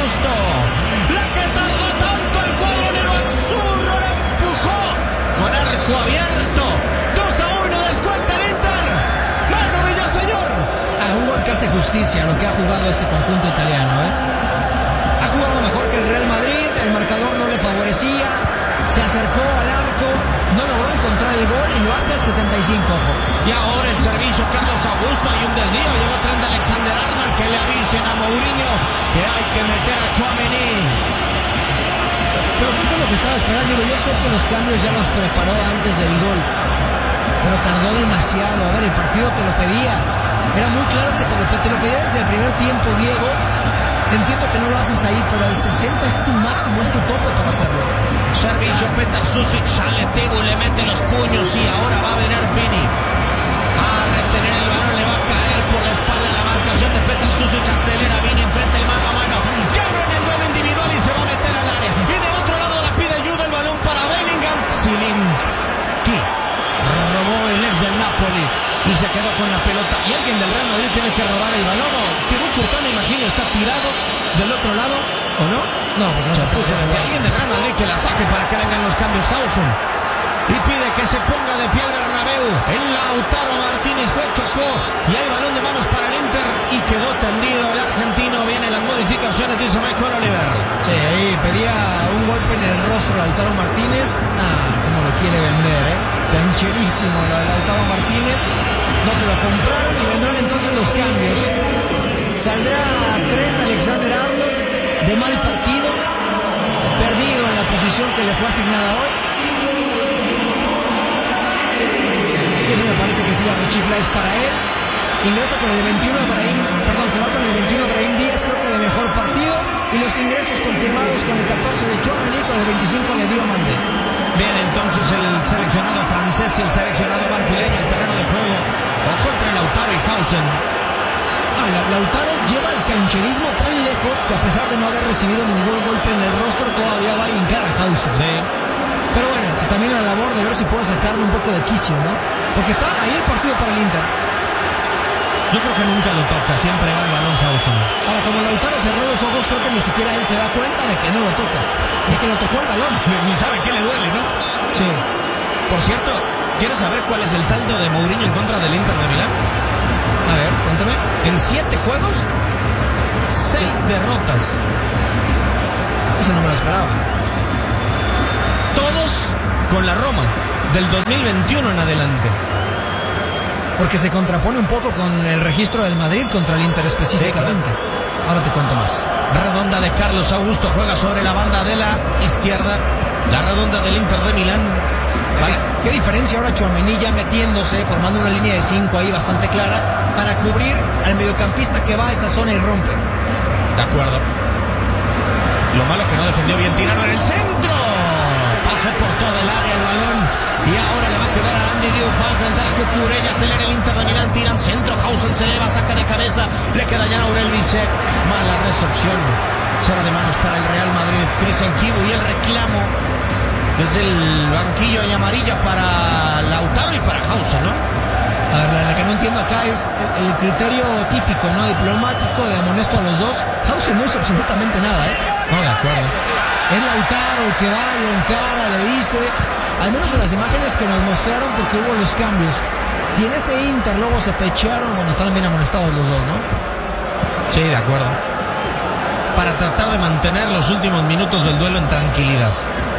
Augusto. La que tardó tanto el cuadro nero-azzurro, la empujó con arco abierto. 2-1, descuenta el Inter. Mano Villaseñor. Un gol que hace justicia a lo que ha jugado este conjunto italiano, Ha jugado mejor que el Real Madrid, el marcador no le favorecía, se acercó al arco, no logró encontrar el gol y lo hace al 75, ojo. Y ahora el servicio, Carlos Augusto, hay un desvío, llegó Trent Alexander-Arnold, que le avisen a Mourinho que hay que meter a Tchouaméni. Pero creo que es lo que estaba esperando, digo, yo sé que los cambios ya los preparó antes del gol, pero tardó demasiado. A ver, el partido te lo pedía, era muy claro que te lo pedía desde el primer tiempo, Diego. Entiendo que no lo haces ahí, pero al 60 es tu máximo, es tu tope para hacerlo. Servicio, Petar Susic, sale Tebu, le mete los puños y ahora va a venir Vini a retener el balón, le va a caer por la espalda la marcación de Petar Susic, acelera Vini, enfrenta el mano a mano, gana en el duelo individual y se va a meter al área. Y del otro lado la pide ayuda, el balón para Bellingham. Zielinski robó el ex del Napoli y se quedó con la pelota. Y alguien del Real Madrid tiene que robar el balón. Thibaut Courtois, me imagino, está tirado del otro lado, ¿o no? No, porque no se puso. Alguien del Real Madrid que la saque para que vengan los cambios. Hausen. Y pide que se ponga de pie el Bernabéu. El Lautaro Martínez fue, chocó. Y hay balón de manos para el Inter. Y quedó tendido el argentino. Vienen las modificaciones, dice Michael Oliver. Sí, ahí pedía un golpe en el rostro Lautaro Martínez. Cómo lo quiere vender, Cancherísimo Lautaro Martínez. No se lo compraron y vendrán entonces los cambios. Saldrá Trent Alexander-Arnold de mal partido, perdido en la posición que le fue asignada hoy. Y eso me parece que sí, la rechifla es para él. Ingresa con el 21 se va con el 21 Brahim Díaz, creo que de mejor partido. Y los ingresos confirmados con el 14 de Tchouaméni, con el 25 de Diomande. Bien, entonces el seleccionado francés y el seleccionado marfileño en terreno de juego. Ojo entre Lautaro y Hausen. Lautaro lleva el cancherismo tan lejos que a pesar de no haber recibido ningún golpe en el rostro, todavía va a hincar a Hausen. Sí. Pero bueno, también la labor de ver si puede sacarle un poco de quicio, ¿no? Porque está ahí el partido para el Inter. Yo creo que nunca lo toca, siempre va el balón Hausen. Ahora, como Lautaro cerró los ojos, creo que ni siquiera él se da cuenta de que no lo toca, de que lo tocó el balón. Ni sabe qué le duele, ¿no? Sí. Por cierto, ¿quieres saber cuál es el saldo de Mourinho en contra del Inter de Milán? A ver, cuéntame. En 7 juegos, 6 derrotas. Eso no me lo esperaba. Todos con la Roma, del 2021 en adelante. Porque se contrapone un poco con el registro del Madrid contra el Inter específicamente. Sí, claro. Ahora te cuento más. Redonda de Carlos Augusto, juega sobre la banda de la izquierda. La redonda del Inter de Milán. ¿Qué diferencia ahora Tchouaméni ya metiéndose, formando una línea de 5 ahí bastante clara para cubrir al mediocampista que va a esa zona y rompe? De acuerdo. Lo malo que no defendió bien Tirano en el centro. Pase por todo el área el balón. Y ahora le va a quedar a Andy Diouf para enfrentar a Cucurella. Acelera el Inter de Milán. Tiran centro. Hausen se eleva, saca de cabeza. Le queda ya a Aurel Bisek. Mala recepción. Será de manos para el Real Madrid. Christian Kibu y el reclamo desde el banquillo y amarilla para Lautaro y para Hausen, ¿no? A ver, la que no entiendo acá es el criterio típico, ¿no? Diplomático de amonesto a los dos. Hausen no hizo absolutamente nada, No, de acuerdo. Es Lautaro el que va, lo encara, le dice. Al menos en las imágenes que nos mostraron, porque hubo los cambios. Si en ese Inter luego se pechearon, bueno, están bien amonestados los dos, ¿no? Sí, de acuerdo. Para tratar de mantener los últimos minutos del duelo en tranquilidad.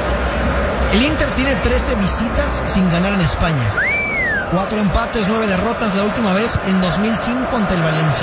El Inter tiene 13 visitas sin ganar en España. 4 empates, 9 derrotas, la última vez en 2005 ante el Valencia.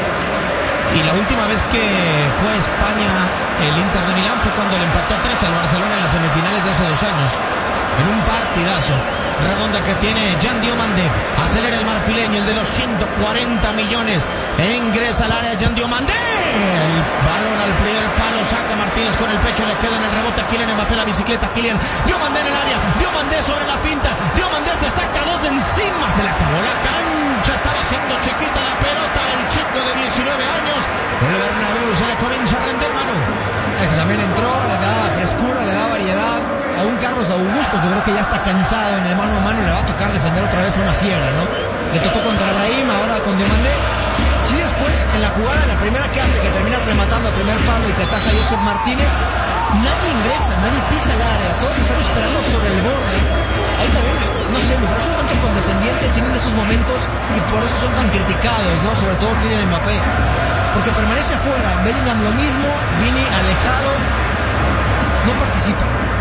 Y la última vez que fue a España el Inter de Milán fue cuando le empató 3 al Barcelona en las semifinales de hace 2 años. En un partidazo. Redonda que tiene Jan Diomande. Acelera el marfileño, el de los 140 millones. Ingresa al área Jan Diomande. El balón al primer palo. Saca Martínez con el pecho. Le queda en el rebote a Kylian Mbappé la bicicleta. Kylian. Diomande en el área. Diomande sobre la finta. Diomande se saca 2 de encima. Se le acabó la cancha. Estaba siendo chiquita la pelota. El chico de 19 años. El Bernabéu se le comienza a render, mano. También entró, le da frescura, le da variedad a un Carlos Augusto que creo que ya está cansado en el mano a mano y le va a tocar defender otra vez a una fiera, ¿no? Le tocó contra Brahim, ahora con Diomande. Sí, después en la jugada, la primera que hace, que termina rematando a primer palo y que ataja Joseph Martínez, nadie ingresa, nadie pisa el área, todos están esperando sobre el borde. Ahí también, no sé, me parece un tanto condescendiente, tienen esos momentos y por eso son tan criticados, ¿no? Sobre todo Kylian Mbappé, porque permanece afuera. Bellingham lo mismo, Vini alejado, no participa.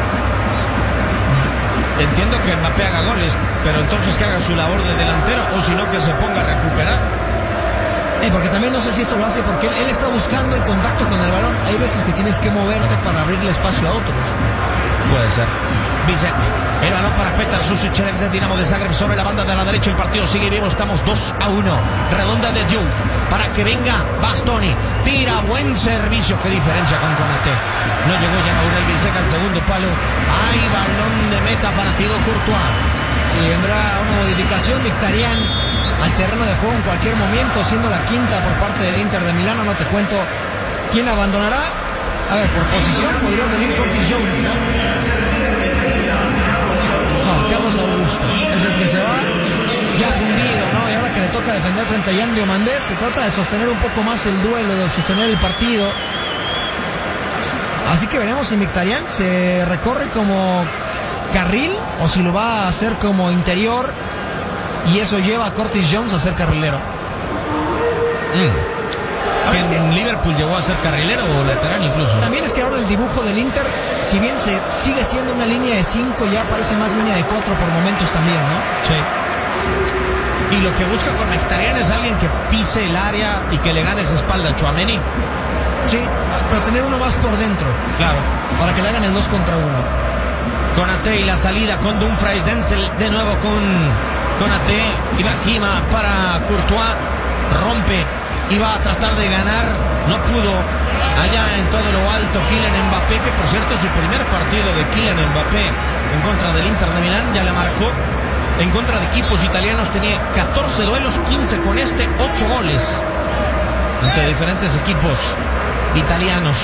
Entiendo que Mbappé haga goles, pero entonces que haga su labor de delantero, o si no que se ponga a recuperar. Porque también no sé si esto lo hace porque él está buscando el contacto con el balón. Hay veces que tienes que moverte para abrirle espacio a otros. Puede ser. Vicente, el balón para Petar Susic, el ex de Dinamo de Zagreb, sobre la banda de la derecha. El partido sigue vivo, estamos 2-1. Redonda de Diouf para que venga Bastoni. Tira, buen servicio. Qué diferencia con Konaté. No llegó ya Aurel Biseca al segundo palo. Hay balón de meta para Thibaut Courtois. Sí, vendrá una modificación. Mkhitaryan al terreno de juego en cualquier momento, siendo la quinta por parte del Inter de Milano. No te cuento quién abandonará. A ver, por posición podría salir Curtis Jones, ¿no? Carlos Augusto es el que se va ya fundido, ¿no? Y ahora que le toca defender frente a Yan Diomandé, se trata de sostener un poco más el duelo, de sostener el partido. Así que veremos si Mkhitaryan se recorre como carril o si lo va a hacer como interior, y eso lleva a Curtis Jones a ser carrilero. En Liverpool llegó a ser carrilero o lateral incluso. También es que ahora el dibujo del Inter, si bien se sigue siendo una línea de 5, ya parece más línea de 4 por momentos también, ¿no? Sí. Y lo que busca con Mkhitaryan es alguien que pise el área y que le gane esa espalda a Tchouaméni. Sí, pero tener uno más por dentro. Claro. Para que le hagan el 2 contra 1. Konaté y la salida con Dumfries. Denzel de nuevo con Konaté. Ibrahima para Courtois. Rompe. Iba a tratar de ganar, no pudo. Allá en todo lo alto Kylian Mbappé, que por cierto es su primer partido de Kylian Mbappé en contra del Inter de Milán, ya le marcó. En contra de equipos italianos tenía 14 duelos, 15 con 8 goles ante diferentes equipos italianos.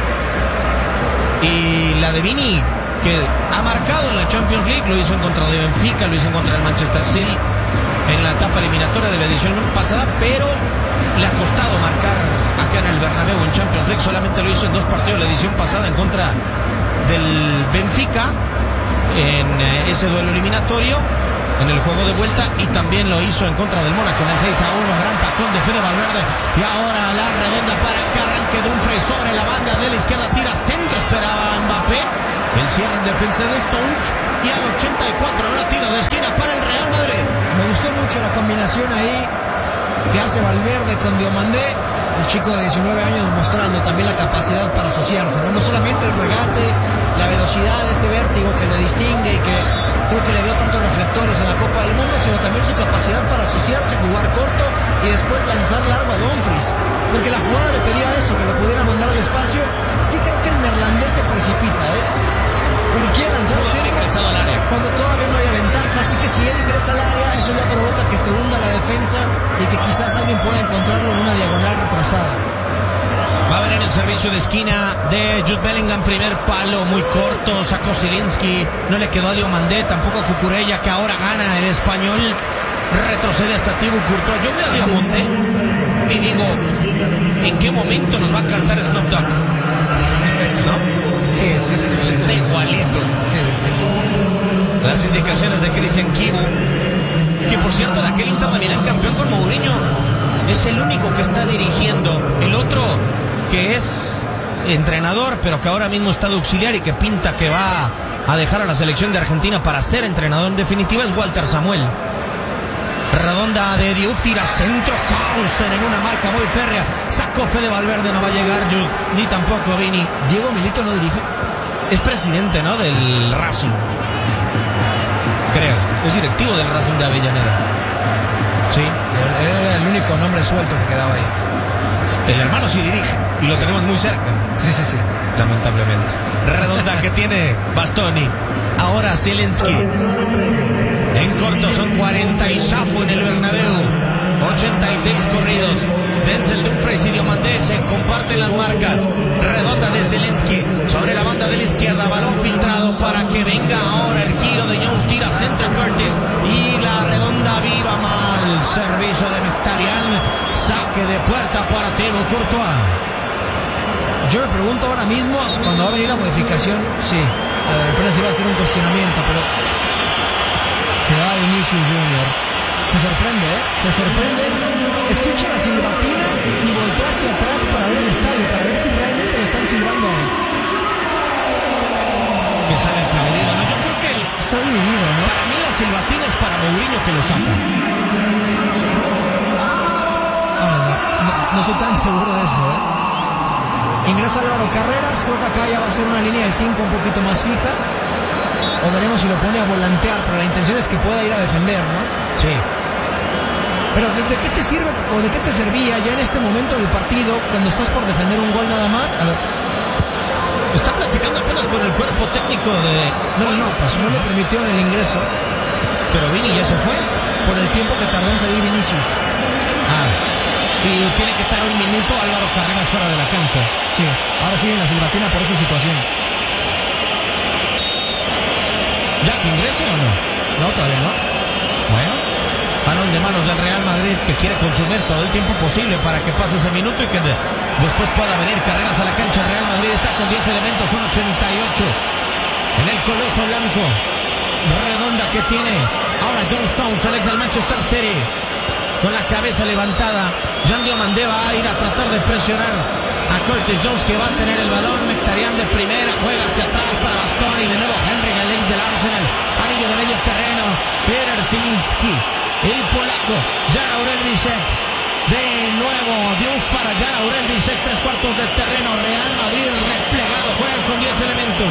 Y la de Vini, que ha marcado en la Champions League, lo hizo en contra de Benfica, lo hizo en contra del Manchester City en la etapa eliminatoria de la edición pasada, pero le ha costado marcar acá en el Bernabéu en Champions League. Solamente lo hizo en 2 partidos la edición pasada en contra del Benfica en ese duelo eliminatorio, en el juego de vuelta, y también lo hizo en contra del Mónaco en el 6-1, gran tacón de Fede Valverde, y ahora la redonda para que arranque Dumfries sobre la banda de la izquierda, tira centro, esperaba Mbappé, el cierre en defensa de Stones, y al 84 ahora tiro de esquina para el Real Madrid. Me gustó mucho la combinación ahí que hace Valverde con Diomandé, el chico de 19 años mostrando también la capacidad para asociarse, ¿no? No solamente el regate, la velocidad, ese vértigo que lo distingue y que creo que le dio tantos reflectores en la Copa del Mundo, sino también su capacidad para asociarse, jugar corto y después lanzar largo a Dumfries, porque la jugada le pedía eso, que lo pudiera mandar al espacio. Sí creo que el neerlandés se precipita, porque quiere lanzar el centro al área cuando todavía no hay ventaja, así que si él ingresa al área, eso ya provoca que se hunda la defensa y que quizás alguien pueda encontrarlo en una diagonal retrasada. Va a venir el servicio de esquina de Jude Bellingham, primer palo muy corto, sacó Zielinski, no le quedó a Diomandé, tampoco a Cucurella, que ahora gana el español, retrocede hasta Thibaut Courtois. Yo veo a Diomandé y digo, ¿en qué momento nos va a cantar Snoop Dogg? ¿No? Sí, igualito. Sí. Las indicaciones de Christian Kibu, que por cierto de aquel Inter de Milán campeón con Mourinho es el único que está dirigiendo. El otro que es entrenador, pero que ahora mismo está de auxiliar y que pinta que va a dejar a la selección de Argentina para ser entrenador en definitiva, es Walter Samuel. Redonda de Diouf, tira centro, Hausen en una marca muy férrea, sacó Fede Valverde, no va a llegar Jude, ni tampoco Vini. Diego Milito no dirige. Es presidente, ¿no?, del Racing, creo, es directivo del Racing de Avellaneda. Sí. Era el único nombre suelto que quedaba ahí. El hermano sí dirige y lo tenemos muy cerca. Sí. Lamentablemente. Redonda que tiene Bastoni. Ahora Zielinski. En corto son 40 y Safo en el Bernabéu. 86 corridos. Denzel Dumfries y Diomandé se comparten las marcas. Redonda de Zielinski sobre la banda de la izquierda. Balón filtrado para que venga ahora el giro de Jones. Tira centro Curtis. Y la redonda viva mal. Servicio de Mkhitaryan. Saque de puerta para Thibaut Courtois. Yo me pregunto ahora mismo, cuando va a venir la modificación, sí, a ver, apenas iba a ser un cuestionamiento, pero se va Vinicius Junior. Se sorprende, Se sorprende. Escucha la silbatina y voltea hacia atrás para ver el estadio, para ver si realmente lo están silbando. Que sale aplaudido, ¿no? Yo creo que está dividido, ¿no? Para mí la silbatina es para Mourinho, que lo saca. No soy tan seguro de eso, Ingresa Álvaro Carreras, creo que acá ya va a ser una línea de 5 un poquito más fija. O veremos si lo pone a volantear, pero la intención es que pueda ir a defender, ¿no? Sí. Pero ¿de qué te sirve o de qué te servía ya en este momento del partido cuando estás por defender un gol nada más? A ver. Está platicando apenas con el cuerpo técnico de... No le permitieron el ingreso. Pero Vini ya se fue. Por el tiempo que tardó en salir Vinicius. Y tiene que estar un minuto Álvaro Carreras fuera de la cancha. Sí, ahora sigue la silbatina por esa situación. ¿Ya que ingrese o no? No, todavía no. Bueno, balón de manos del Real Madrid, que quiere consumir todo el tiempo posible para que pase ese minuto y que después pueda venir Carreras a la cancha. Real Madrid está con 10 elementos, 1.88 en el coloso blanco. Redonda que tiene ahora John Stones, el ex del Manchester City, con la cabeza levantada. Jan Diomandé va a ir a tratar de presionar a Curtis Jones, que va a tener el balón. Mkhitaryan de primera, juega hacia atrás para Bastoni, de nuevo Henry Galek del Arsenal, anillo de medio terreno, Peter Zielinski, el polaco, Jan Aurel Bisek, de nuevo Diouf para Jan Aurel Bisek, 3/4 de terreno. Real Madrid replegado, juega con 10 elementos.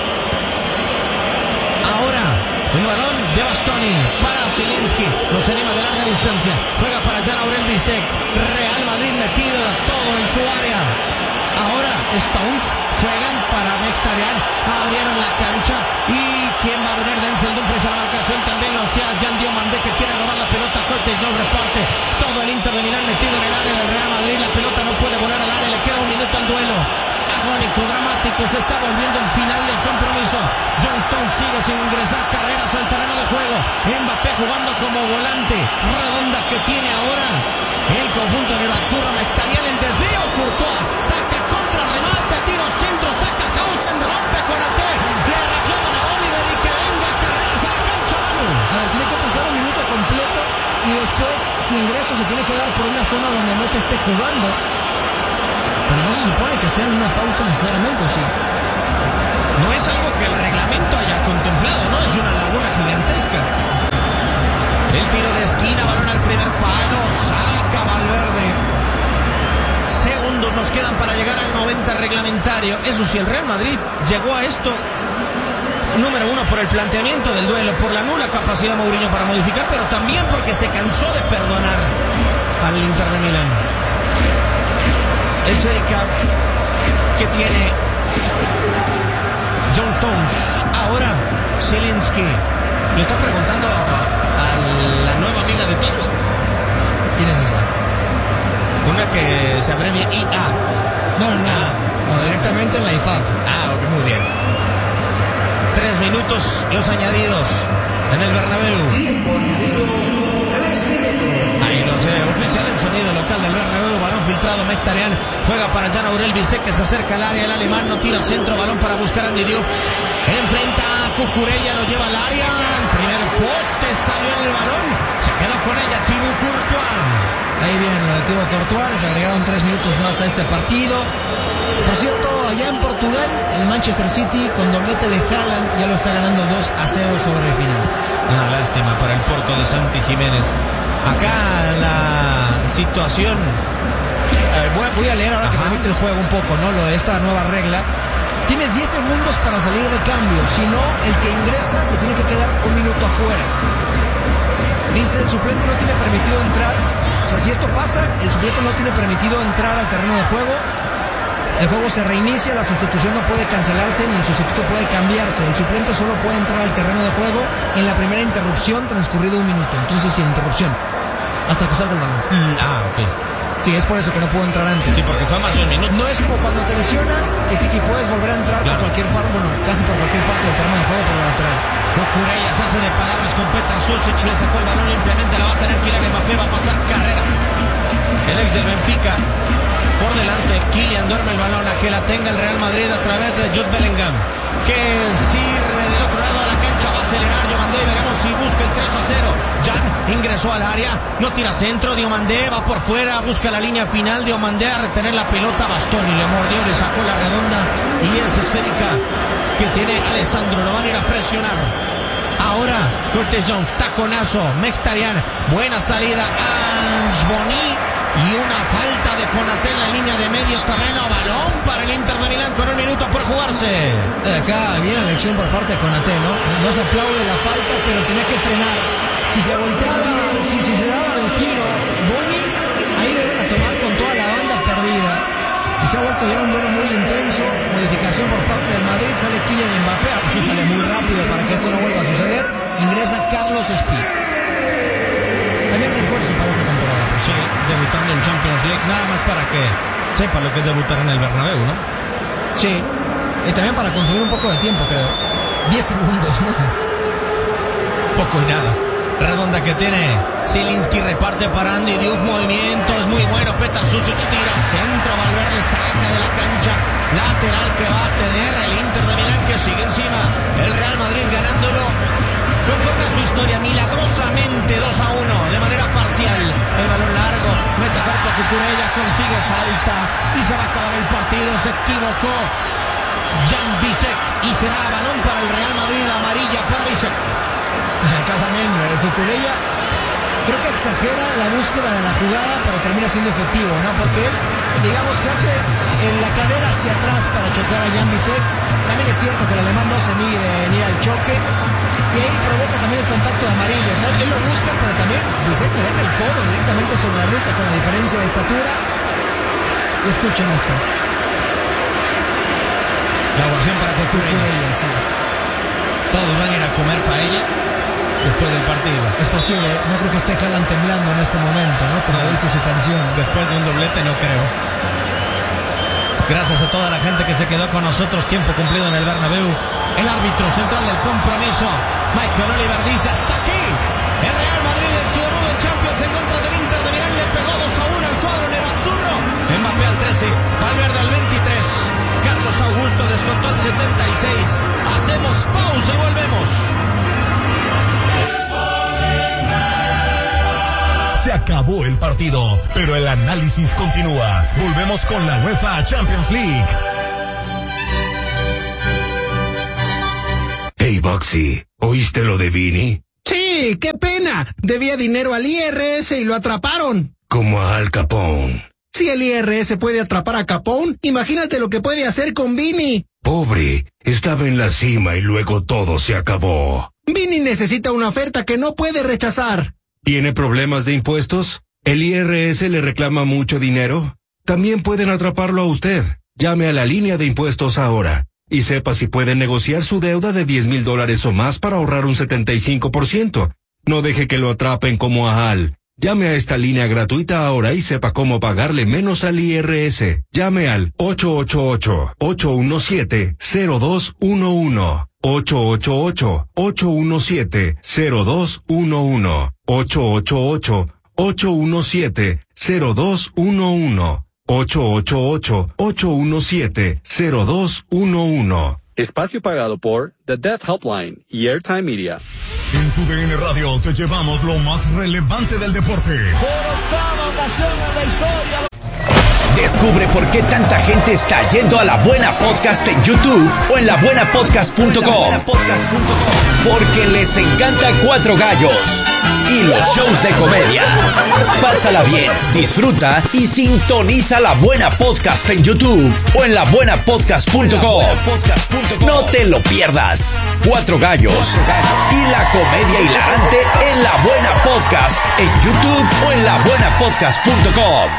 Ahora el balón de Bastoni para Zielinski, nos anima de larga distancia, juega para Jan Aurel Bisek. Real Madrid metido todo en su área. Ahora Stones juegan para Mkhitaryan, abrieron la cancha y quien va a venir, Denzel Dumfries a la marcación, también lo hacía Jan Diomandé, que quiere robar la pelota. Curtis Jones reparte, todo el Inter de Milán metido en el área del Real Madrid, la pelota no puede volar al área, le queda un minuto al duelo. Agónico, dramático, se está volviendo el final del compromiso. John Stones sigue sin ingresar, Carreras al terreno de juego, Mbappé jugando como volante. Redonda que tiene ahora el conjunto de Batshuayi. Mkhitaryan, el desvío, Courtois saca contra, remate, tiro centro, saca Hausen, rompe con AT, le reclaman a Oliver y que venga Carreras a la cancha, Manu. A ver, tiene que pasar un minuto completo y después su ingreso se tiene que dar por una zona donde no se esté jugando. Pero no se supone que sea una pausa necesariamente, ¿sí? No es algo que el reglamento haya contemplado, ¿no? Es una laguna gigantesca. El tiro de esquina, balón al primer palo, saca Valverde. Segundos nos quedan para llegar al 90 reglamentario. Eso sí, el Real Madrid llegó a esto, número uno, por el planteamiento del duelo, por la nula capacidad de Mourinho para modificar, pero también porque se cansó de perdonar al Inter de Milán. Es Erika que tiene John Stones. Ahora Zielinski le está preguntando a la nueva amiga de todos. ¿Quién es esa? Una que se abrevia IA. No, directamente en la IFAB. Ok, muy bien. 3 minutos los añadidos en el Bernabéu. Ahí no sé, oficial el sonido local del Bernabéu, balón filtrado, Mkhitaryan juega para Jan Aurel Bisek, que se acerca al área, el alemán no tira centro, balón para buscar a Andy Diouf, enfrenta a Cucurella, lo lleva al área, el primer poste, salió el balón, se quedó con ella Thibaut Courtois. Ahí viene lo de Thibaut Courtois, les agregaron 3 minutos más a este partido. Por cierto, allá en Portugal, el Manchester City con doblete de Haaland ya lo está ganando 2-0 sobre el final. Una lástima para el Porto de Santi Jiménez. Acá la situación... Voy a leer ahora que permite el juego un poco, ¿no? Lo de esta nueva regla. Tienes 10 segundos para salir de cambio. Si no, el que ingresa se tiene que quedar un minuto afuera. Dice, el suplente no tiene permitido entrar. O sea, si esto pasa, el suplente no tiene permitido entrar al terreno de juego. El juego se reinicia, la sustitución no puede cancelarse ni el sustituto puede cambiarse. El suplente solo puede entrar al terreno de juego en la primera interrupción transcurrido un minuto. Entonces, sin interrupción. Hasta que salga el balón. Ok. Sí, es por eso que no puedo entrar antes. Sí, porque fue más de un minuto. No es como cuando te lesionas y puedes volver a entrar por cualquier parte, bueno, casi por cualquier parte del terreno de juego por la lateral. Cucurella se hace de palabras con Petar Sušić, le sacó el balón limpiamente, la va a tener Kylian Mbappé, va a pasar Carreras. El ex del Benfica por delante. Kylian duerme el balón a que la tenga el Real Madrid a través de Jude Bellingham, que sirve del otro lado de la cancha. Va a acelerar Diomandé y veremos si busca el 3-0. Jan ingresó al área, no tira centro. Diomandé va por fuera, busca la línea final. Diomandé a retener la pelota. Bastoni le mordió, le sacó la redonda y es esférica que tiene Alessandro. Lo van a ir a presionar. Ahora Curtis Jones, taconazo, Mkhitaryan, buena salida, Ange Boni y una falta de Konaté en la línea de medio terreno. Balón para el Inter de Milán con 1 minuto por jugarse. Acá viene la elección por parte de Konaté, ¿no? No se aplaude la falta, pero tenía que frenar. Si se volteaba, si se daba el giro Boni, ahí lo iban a tomar con toda la banda perdida. Y se ha vuelto ya un duelo muy intenso. Modificación por parte del Madrid. Sale Kylian Mbappé. Así sale muy rápido para que esto no vuelva a suceder. Ingresa Carlos Espí. También refuerzo para esta temporada. Sí, debutando en Champions League. Nada más para que sepa lo que es debutar en el Bernabéu, ¿no? Sí. Y también para consumir un poco de tiempo, creo. 10 segundos, ¿no? Poco y nada. Redonda que tiene Zielinski, reparte para Andy Diouf, movimiento es muy bueno. Petar Susic tira centro, Valverde saca de la cancha, lateral que va a tener el Inter de Milán, que sigue encima el Real Madrid ganándolo conforme a su historia, milagrosamente 2-1 de manera parcial. El balón largo, mete corto a Cucurella, consigue falta y se va a acabar el partido. Se equivocó Jan Bisek y será balón para el Real Madrid, amarilla para Bisek. Acá también Cucurella creo que exagera la búsqueda de la jugada, pero termina siendo efectivo, ¿no? Porque él, digamos que hace la cadera hacia atrás para chocar a Jan Bisek. También es cierto que el alemán no se mide en ir al choque y ahí provoca también el contacto de amarillo. O sea, él lo busca, pero también Bisek le deja el codo directamente sobre la nuca con la diferencia de estatura. Y escuchen esto. La ovación para Cucurella, sí. Todos van a ir a comer paella después del partido. Es posible, no creo que esté Haaland temblando en este momento, ¿no? Como dice su canción. Después de un doblete no creo. Gracias a toda la gente que se quedó con nosotros, tiempo cumplido en el Bernabéu. El árbitro central del compromiso, Michael Oliver, dice hasta aquí. El Real Madrid en su debut en Champions en contra del Inter de Milán le pegó 2-1 al cuadro nerazzurro. Mbappé al 13, Valverde al 23. Carlos Augusto descontó al 76. Hacemos pausa y volvemos. Se acabó el partido, pero el análisis continúa. Volvemos con la UEFA Champions League. Hey, Boxy, ¿oíste lo de Vini? Sí, qué pena. Debía dinero al IRS y lo atraparon. Como a Al Capone. Si el IRS puede atrapar a Capone, imagínate lo que puede hacer con Vini. Pobre, estaba en la cima y luego todo se acabó. Vini necesita una oferta que no puede rechazar. ¿Tiene problemas de impuestos? ¿El IRS le reclama mucho dinero? También pueden atraparlo a usted. Llame a la línea de impuestos ahora y sepa si puede negociar su deuda de $10,000 o más para ahorrar un 75%. No deje que lo atrapen como a Al. Llame a esta línea gratuita ahora y sepa cómo pagarle menos al IRS. Llame al 888-817-0211. 888-817-0211. 888-817-0211. 888-817-0211. Espacio pagado por The Death Helpline y Airtime Media. En tu DN Radio te llevamos lo más relevante del deporte. Por octava ocasión en la historia. Descubre por qué tanta gente está yendo a La Buena Podcast en YouTube o en labuenapodcast.com. Porque les encanta Cuatro Gallos y los shows de comedia. Pásala bien, disfruta y sintoniza La Buena Podcast en YouTube o en labuenapodcast.com. No te lo pierdas. Cuatro Gallos y la comedia hilarante en La Buena Podcast en YouTube o en labuenapodcast.com.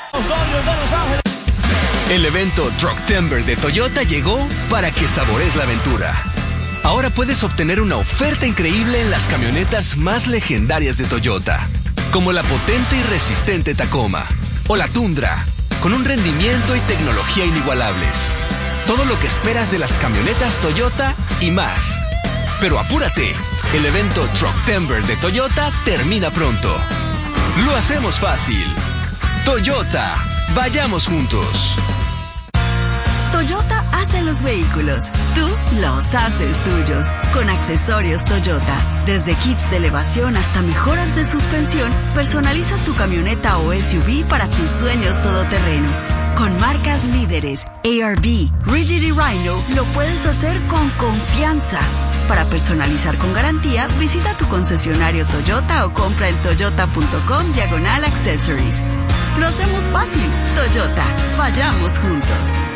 El evento Trucktember de Toyota llegó para que saborees la aventura. Ahora puedes obtener una oferta increíble en las camionetas más legendarias de Toyota, como la potente y resistente Tacoma o la Tundra, con un rendimiento y tecnología inigualables. Todo lo que esperas de las camionetas Toyota y más. Pero apúrate, el evento Trucktember de Toyota termina pronto. Lo hacemos fácil. Toyota, Vayamos juntos. Toyota hace los vehículos, tú los haces tuyos. Con accesorios Toyota, desde kits de elevación hasta mejoras de suspensión, personalizas tu camioneta o SUV para tus sueños todoterreno. Con marcas líderes, ARB, Rigid y Rhino, lo puedes hacer con confianza. Para personalizar con garantía, visita tu concesionario Toyota o compra en toyota.com/accessories. Lo hacemos fácil. Toyota, vayamos juntos.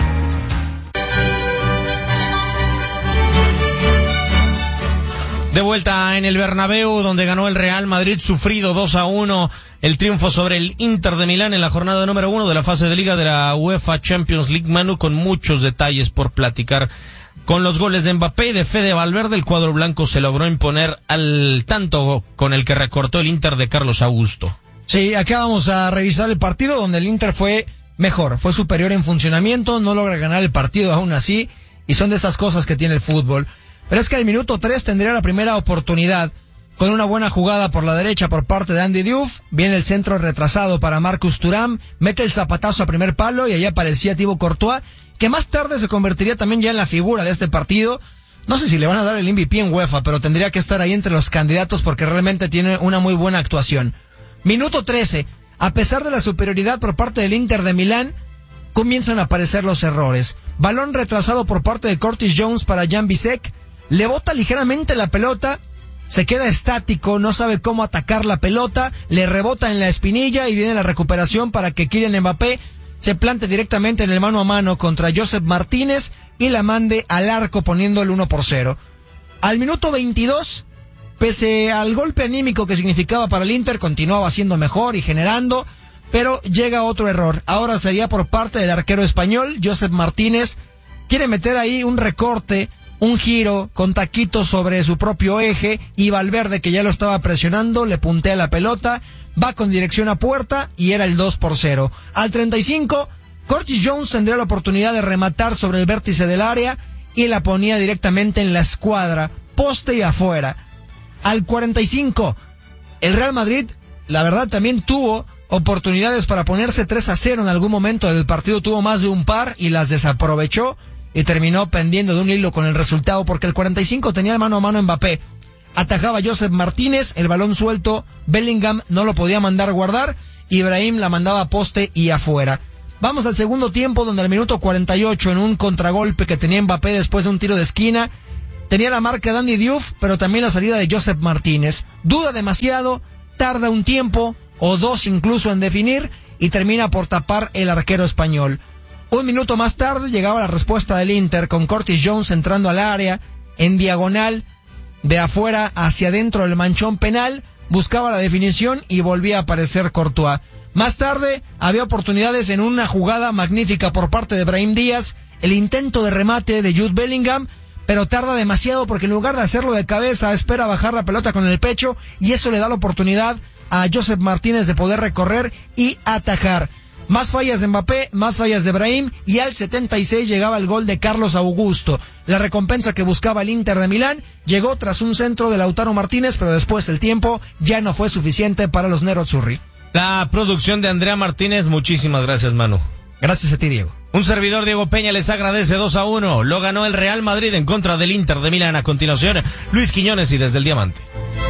De vuelta en el Bernabéu, donde ganó el Real Madrid, sufrido 2-1, el triunfo sobre el Inter de Milán en la jornada número 1 de la fase de liga de la UEFA Champions League. Manu, con muchos detalles por platicar. Con los goles de Mbappé y de Fede Valverde, el cuadro blanco se logró imponer al tanto con el que recortó el Inter de Carlos Augusto. Sí, acá vamos a revisar el partido donde el Inter fue mejor, fue superior en funcionamiento, no logra ganar el partido aún así, y son de estas cosas que tiene el fútbol. Pero es que al minuto 3 tendría la primera oportunidad, con una buena jugada por la derecha por parte de Andy Diouf, viene el centro retrasado para Marcus Thuram, mete el zapatazo a primer palo y ahí aparecía Thibaut Courtois, que más tarde se convertiría también ya en la figura de este partido. No sé si le van a dar el MVP en UEFA, pero tendría que estar ahí entre los candidatos porque realmente tiene una muy buena actuación. Minuto 13, a pesar de la superioridad por parte del Inter de Milán, comienzan a aparecer los errores. Balón retrasado por parte de Curtis Jones para Jan Bisek, le bota ligeramente la pelota, se queda estático, no sabe cómo atacar la pelota, le rebota en la espinilla y viene la recuperación para que Kylian Mbappé se plante directamente en el mano a mano contra Josep Martínez y la mande al arco poniendo el 1-0. Al minuto 22, pese al golpe anímico que significaba para el Inter, continuaba siendo mejor y generando, pero llega otro error. Ahora sería por parte del arquero español, Josep Martínez, quiere meter ahí un recorte, un giro con taquitos sobre su propio eje y Valverde, que ya lo estaba presionando, le puntea la pelota, va con dirección a puerta y era el 2-0. Al 35, Curtis Jones tendría la oportunidad de rematar sobre el vértice del área y la ponía directamente en la escuadra, poste y afuera. Al 45, el Real Madrid, la verdad, también tuvo oportunidades para ponerse 3-0 en algún momento del partido, tuvo más de un par y las desaprovechó y terminó pendiendo de un hilo con el resultado porque el 45 tenía el mano a mano Mbappé. Atajaba Josep Martínez, el balón suelto, Bellingham no lo podía mandar guardar, Ibrahim la mandaba a poste y afuera. Vamos al segundo tiempo donde al minuto 48 en un contragolpe que tenía Mbappé después de un tiro de esquina, tenía la marca de Andy Diouf, pero también la salida de Josep Martínez. Duda demasiado, tarda un tiempo o dos incluso en definir y termina por tapar el arquero español. Un minuto más tarde llegaba la respuesta del Inter con Curtis Jones entrando al área en diagonal de afuera hacia adentro del manchón penal, buscaba la definición y volvía a aparecer Courtois. Más tarde había oportunidades en una jugada magnífica por parte de Brahim Díaz, el intento de remate de Jude Bellingham, pero tarda demasiado porque en lugar de hacerlo de cabeza espera bajar la pelota con el pecho y eso le da la oportunidad a Josep Martínez de poder recorrer y atajar. Más fallas de Mbappé, más fallas de Brahim y al 76 llegaba el gol de Carlos Augusto. La recompensa que buscaba el Inter de Milán llegó tras un centro de Lautaro Martínez, pero después el tiempo ya no fue suficiente para los Nerazzurri. La producción de Andrea Martínez, muchísimas gracias, Manu. Gracias a ti, Diego. Un servidor, Diego Peña, les agradece 2-1. Lo ganó el Real Madrid en contra del Inter de Milán. A continuación, Luis Quiñones y desde el Diamante.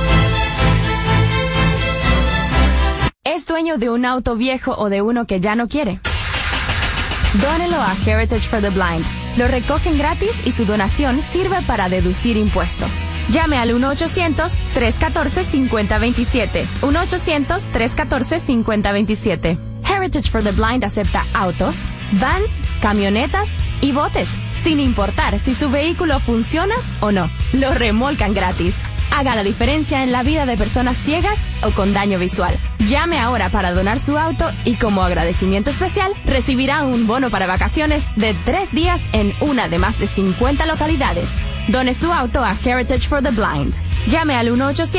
¿Es dueño de un auto viejo o de uno que ya no quiere? Dónelo a Heritage for the Blind. Lo recogen gratis y su donación sirve para deducir impuestos. Llame al 1-800-314-5027. 1-800-314-5027. Heritage for the Blind acepta autos, vans, camionetas y botes, sin importar si su vehículo funciona o no. Lo remolcan gratis. Haga la diferencia en la vida de personas ciegas o con daño visual. Llame ahora para donar su auto y como agradecimiento especial recibirá un bono para vacaciones de 3 días en una de más de 50 localidades. Done su auto a Heritage for the Blind. Llame al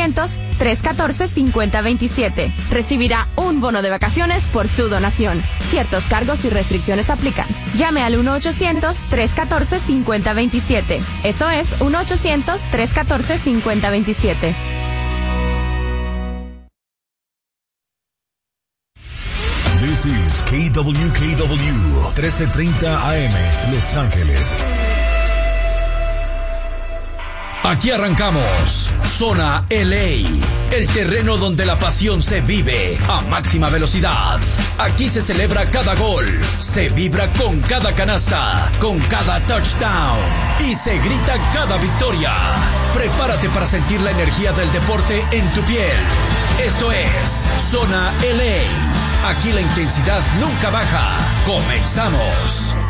1-800-314-5027. Recibirá un bono de vacaciones por su donación. Ciertos cargos y restricciones aplican. Llame al 1-800-314-5027. Eso es 1-800-314-5027. This is KWKW 1330 AM, Los Ángeles. Aquí arrancamos Zona LA, el terreno donde la pasión se vive a máxima velocidad. Aquí se celebra cada gol, se vibra con cada canasta, con cada touchdown y se grita cada victoria. Prepárate para sentir la energía del deporte en tu piel. Esto es Zona LA. Aquí la intensidad nunca baja. Comenzamos.